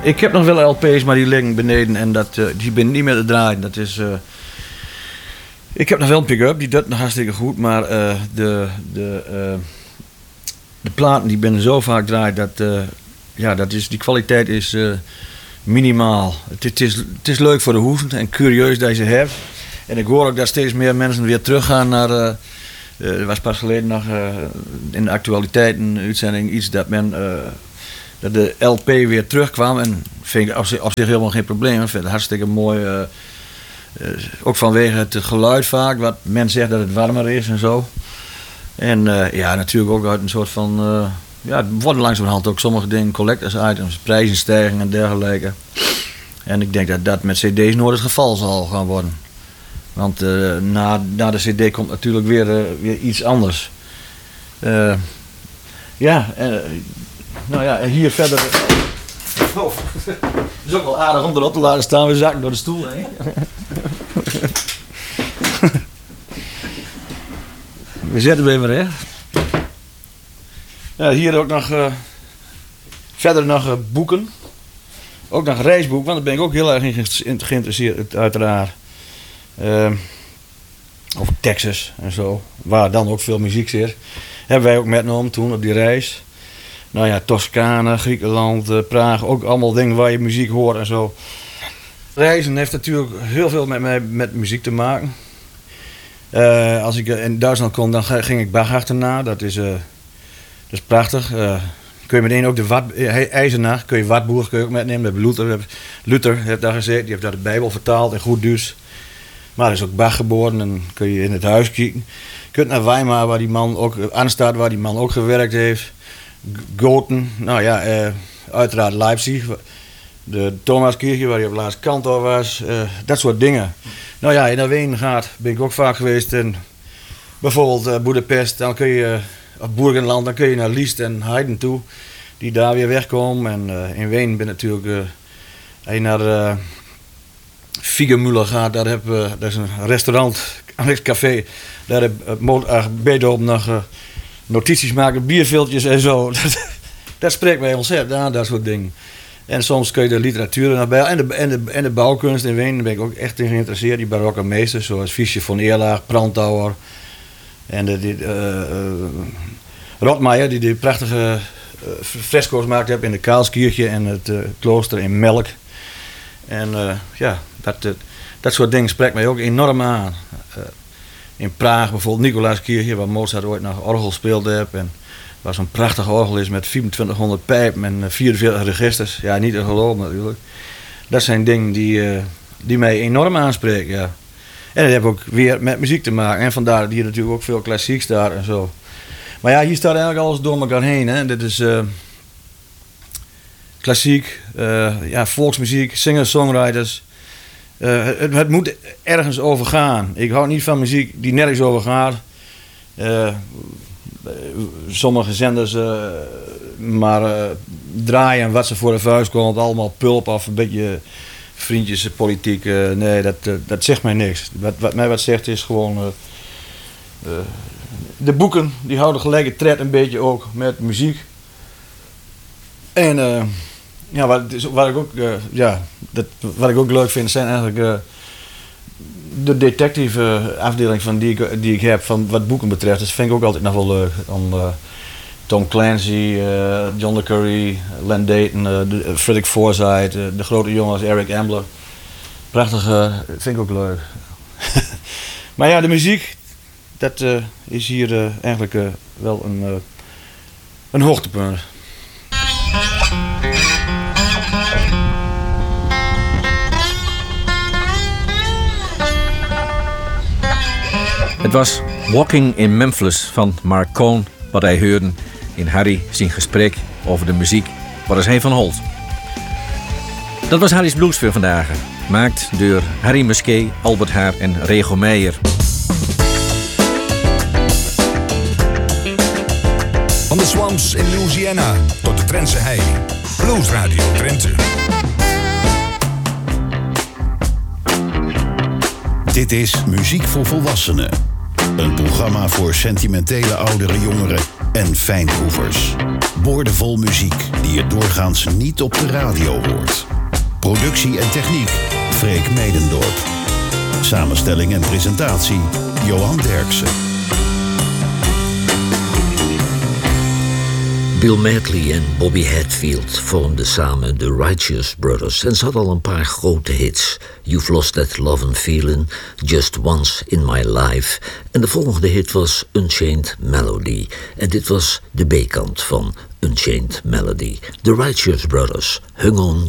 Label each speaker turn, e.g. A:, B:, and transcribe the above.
A: Ik heb nog wel LP's, maar die liggen beneden en die ben niet meer te draaien. Dat is... Ik heb nog wel een pick-up, die doet nog hartstikke goed, maar de platen die ben zo vaak draaien dat die kwaliteit is minimaal. Het is leuk voor de hoeven en curieus dat je ze hebt. En ik hoor ook dat steeds meer mensen weer teruggaan naar... er was pas geleden nog in de actualiteit een uitzending iets dat dat de LP weer terugkwam. En vind ik op zich helemaal geen probleem. Ik vind het hartstikke mooi. Ook vanwege het geluid vaak, wat men zegt dat het warmer is en zo. En natuurlijk ook uit een soort van... het worden langzamerhand ook sommige dingen, collectors items, prijzenstijging en dergelijke. En ik denk dat dat met cd's nooit het geval zal gaan worden. Want na de cd komt natuurlijk weer iets anders. Hier verder... Oh, het is ook wel aardig om erop te laten staan. We zakken door de stoel heen. We zetten hem even recht. Ja, hier ook nog verder nog boeken. Ook nog reisboek, want daar ben ik ook heel erg in geïnteresseerd, uiteraard. Over Texas en zo, waar dan ook veel muziek zit. Hebben wij ook metgenomen toen op die reis. Nou ja, Toscane, Griekenland, Praag, ook allemaal dingen waar je muziek hoort en zo. Reizen heeft natuurlijk heel veel met muziek te maken. Als ik in Duitsland kom, dan ging ik Bach achterna. Dat is prachtig. Kun je meteen ook de Eisenach, kun je Wartburg kun je ook metnemen. Luther heeft daar gezeten, die heeft daar de Bijbel vertaald in goed Duits. Maar er is ook Bach geboren en kun je in het huis kijken. Je kunt naar Weimar, waar die man ook aanstaat, waar die man ook gewerkt heeft. Goten, uiteraard Leipzig, de Thomaskirche waar je op de laatste kantoor was, dat soort dingen. Nou ja, in naar Wenen ben ik ook vaak geweest. En bijvoorbeeld Budapest, dan kun je, of Burgenland, dan kun je naar Liszt en Haydn toe, die daar weer wegkomen. En in Wenen ben natuurlijk, als je naar Fiegermüller gaat, dat is een restaurant, een café, daar heb Beethoven nog... notities maken, bierviltjes en zo. Dat spreekt mij ontzettend aan, dat soort dingen. En soms kun je de literatuur er nog bij. En de bouwkunst in Wenen ben ik ook echt in geïnteresseerd. Die barokke meesters, zoals Fischer von Erlach, Brandauer. En Rotmeijer, die prachtige fresco's gemaakt heeft in de Kaalskirche en het klooster in Melk. En dat soort dingen spreekt mij ook enorm aan. In Praag bijvoorbeeld Nicolaiskirche, waar Mozart ooit nog orgel speelde. En waar zo'n prachtig orgel is met 2500 pijpen en 44 registers. Ja, niet te geloven natuurlijk. Dat zijn dingen die mij enorm aanspreken, ja. En dat heeft ook weer met muziek te maken. En vandaar dat hier natuurlijk ook veel klassiek staat en zo. Maar ja, hier staat eigenlijk alles door elkaar heen. Hè. Dit is klassiek, volksmuziek, singer-songwriters. Het moet ergens over gaan. Ik hou niet van muziek die nergens over gaat. Sommige zenders draaien wat ze voor de vuist komt. Allemaal pulp of een beetje vriendjespolitiek. Nee, dat zegt mij niks. Wat mij wat zegt is gewoon... de boeken die houden gelijke tred een beetje ook met muziek. En... wat ik ook leuk vind zijn eigenlijk de detective afdeling van die ik heb van wat boeken betreft. Dat vind ik ook altijd nog wel leuk. Tom Clancy, John le Carré, Len Dayton, Frederick Forsyth, de grote jongens Eric Ambler. Prachtig, vind ik ook leuk. Maar ja, de muziek, dat is hier eigenlijk wel een hoogtepunt.
B: Het was Walking in Memphis van Mark Cohn, wat hij hoorde in Harry zijn gesprek over de muziek waar is hij van Holt. Dat was Harry's Blues voor vandaag, gemaakt door Harry Musquet, Albert Haar en Rego Meijer.
C: Van de Swamps in Louisiana tot de Drentse hei. Blues Radio Drenthe. Dit is Muziek voor Volwassenen. Een programma voor sentimentele oudere jongeren
D: en fijnproevers. Boordevol muziek die je doorgaans niet op de radio hoort. Productie en techniek, Freek Medendorp. Samenstelling en presentatie, Johan Derksen.
E: Bill Medley en Bobby Hatfield vormden samen The Righteous Brothers en ze hadden al een paar grote hits. You've Lost That Love and Feeling, Just Once in My Life. En de volgende hit was Unchained Melody. En dit was de B-kant van Unchained Melody. The Righteous Brothers, Hung On